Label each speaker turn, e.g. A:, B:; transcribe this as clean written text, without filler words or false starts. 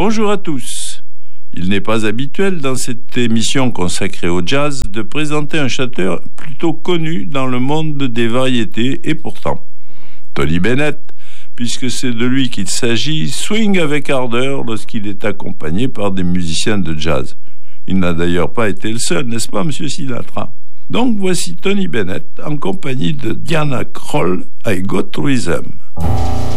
A: Bonjour à tous. Il n'est pas habituel dans cette émission consacrée au jazz de présenter un chanteur plutôt connu dans le monde des variétés et pourtant, Tony Bennett, puisque c'est de lui qu'il s'agit, swing avec ardeur lorsqu'il est accompagné par des musiciens de jazz. Il n'a d'ailleurs pas été le seul, n'est-ce pas, Monsieur Sinatra? Donc voici Tony Bennett en compagnie de Diana Krall, I Got Rhythm.